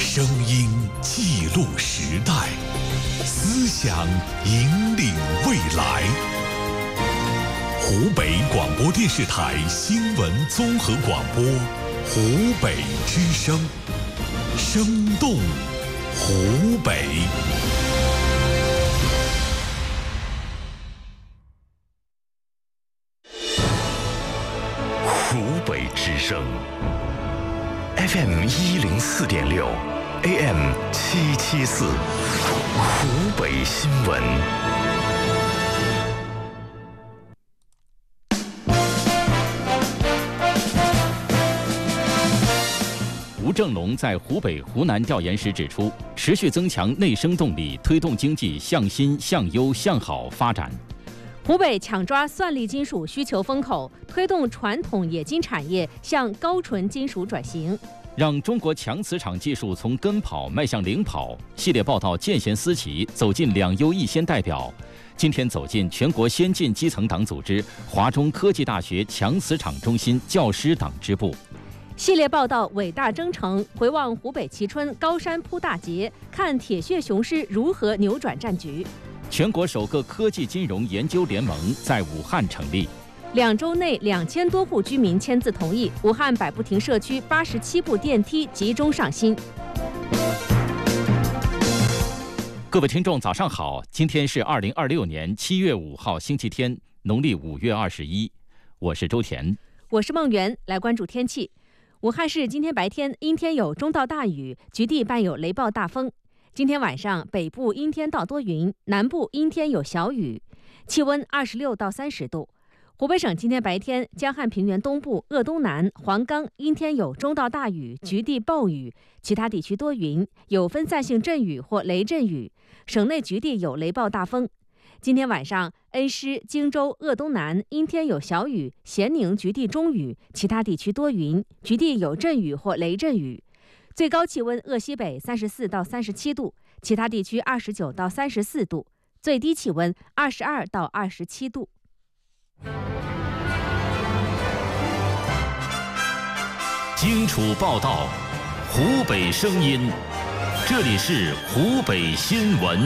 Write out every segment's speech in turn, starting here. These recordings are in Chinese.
声音记录时代，思想引领未来。湖北广播电视台新闻综合广播，湖北之声，生动湖北。 湖北之声 FM 104.6 AM 774，湖北新闻。 吴正龙在湖北、湖南调研时指出，持续增强内生动力，推动经济向新、向优、向好发展。 湖北抢抓算力金属需求风口，推动传统冶金产业向高纯金属转型， 让中国强磁场技术从跟跑迈向领跑。系列报道见贤思齐，走进两优一先代表。今天走进全国先进基层党组织华中科技大学强磁场中心教师党支部。 系列报道伟大征程，回望湖北蕲春高山铺大捷，看铁血雄狮如何扭转战局。 全国首个科技金融研究联盟在武汉成立。 2周内2000多户居民签字同意，武汉百步亭社区87部电梯集中上新。 各位听众早上好，今天是2026年7月5号星期天，农历5月21，我是周田， 我是孟媛，来关注天气。武汉市今天白天阴天有中到大雨，局地伴有雷暴大风。今天晚上北部阴天到多云，南部阴天有小雨，气温26到30度。湖北省今天白天江汉平原东部、鄂东南、黄冈阴天有中到大雨，局地暴雨，其他地区多云，有分散性阵雨或雷阵雨，省内局地有雷暴大风。今天晚上恩施、荆州、鄂东南阴天有小雨，咸宁局地中雨，其他地区多云，局地有阵雨或雷阵雨。最高气温鄂西北34到37度，其他地区29到34度，最低气温22到27度。 荆楚报道，湖北声音，这里是湖北新闻。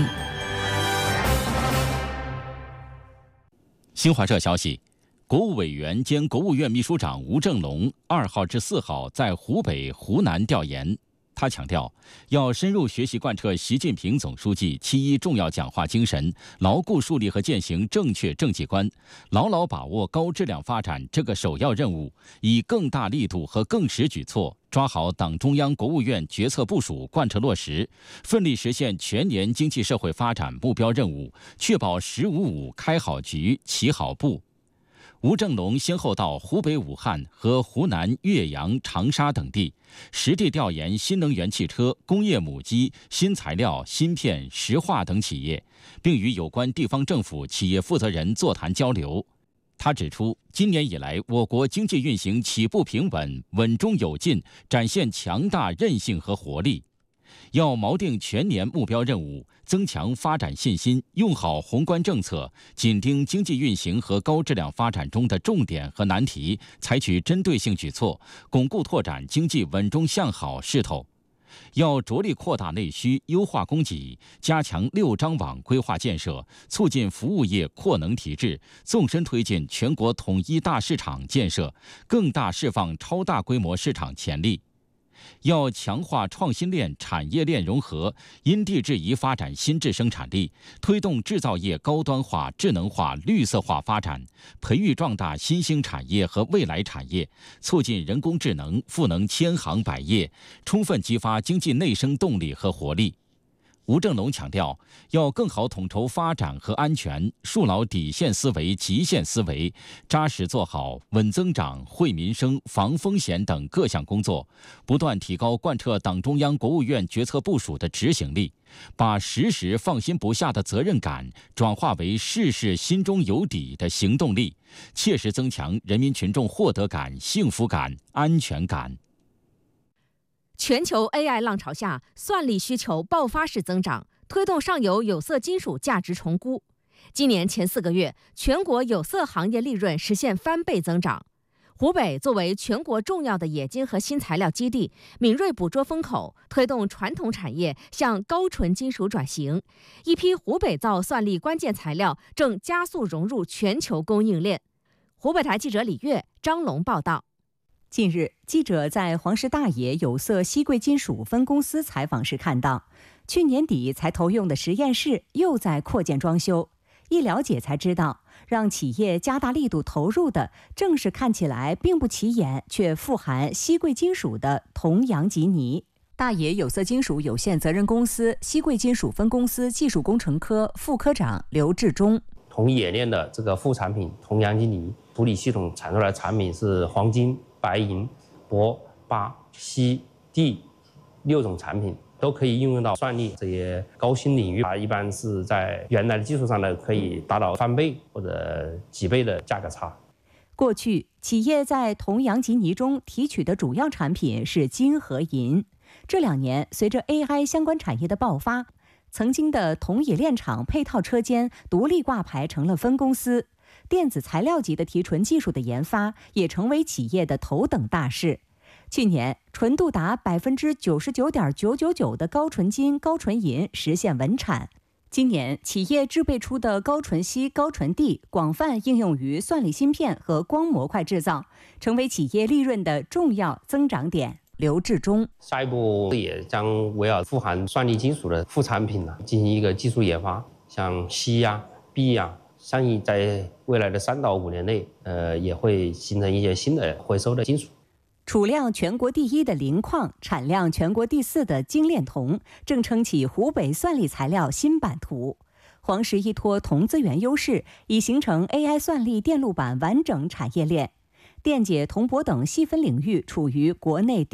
新华社消息，国务委员兼国务院秘书长吴正龙2号至4号在湖北、湖南调研。他强调，要深入学习贯彻习近平总书记7.1重要讲话精神，牢固树立和践行正确政绩观，牢牢把握高质量发展这个首要任务，以更大力度和更实举措抓好党中央、国务院决策部署贯彻落实，奋力实现全年经济社会发展目标任务，确保“15+5”开好局、起好步。吴正龙先后到湖北武汉和湖南岳阳、长沙等地，实地调研新能源汽车、工业母机、新材料、芯片、石化等企业，并与有关地方政府、企业负责人座谈交流。他指出，今年以来，我国经济运行起步平稳、稳中有进，展现强大韧性和活力。要锚定全年目标任务，增强发展信心，用好宏观政策，紧盯经济运行和高质量发展中的重点和难题，采取针对性举措，巩固拓展经济稳中向好势头。要着力扩大内需，优化供给，加强6张网规划建设，促进服务业扩能提质，纵深推进全国统一大市场建设，更大释放超大规模市场潜力。要强化创新链、产业链融合，因地制宜发展新质生产力，推动制造业高端化、智能化、绿色化发展，培育壮大新兴产业和未来产业，促进人工智能赋能千行百业，充分激发经济内生动力和活力。吴正龙强调，要更好统筹发展和安全，树牢底线思维、极限思维，扎实做好稳增长、惠民生、防风险等各项工作，不断提高贯彻党中央、国务院决策部署的执行力，把时时放心不下的责任感转化为事事心中有底的行动力，切实增强人民群众获得感、幸福感、安全感。 全球 AI 浪潮下，算力需求爆发式增长，推动上游有色金属价值重估。今年前4个月，全国有色行业利润实现翻倍增长。 湖北作为全国重要的冶金和新材料基地，敏锐捕捉风口，推动传统产业向高纯金属转型。一批湖北造算力关键材料正加速融入全球供应链。湖北台记者李悦、张龙报道。 近日，记者在黄石大冶有色锡贵金属分公司采访时看到，去年底才投用的实验室又在扩建装修。一了解才知道，让企业加大力度投入的，正是看起来并不起眼却富含锡贵金属的铜阳极泥。大冶有色金属有限责任公司锡贵金属分公司技术工程科副科长刘志忠。 铜冶炼的这个副产品铜阳极泥处理系统产出来的产品是黄金、白银、铂、钯、锡、锑6种产品，都可以应用到算力这些高新领域，一般是在原来的技术上呢可以达到翻倍或者几倍的价格差。 过去，企业在铜阳极泥中提取的主要产品是金和银。这2年，随着 AI 相关产业的爆发，曾经的铜冶炼厂配套车间独立挂牌成了分公司，电子材料级的提纯技术的研发也成为企业的头等大事。去年，纯度达99.999%的高纯金、高纯银实现稳产。今年，企业制备出的高纯锡、高纯锑广泛应用于算力芯片和光模块制造，成为企业利润的重要增长点。刘志忠， 下一步也将围绕富含算力金属的副产品进行一个技术研发，像锡呀、铋呀，相信在未来的3到5年内，也会形成一些新的回收的金属。 储量全国第1的磷矿，产量全国第4的精炼铜，正撑起湖北算力材料新版图。黄石依托铜资源优势，已形成 AI 算力电路板完整产业链。电解、铜箔等细分领域处于国内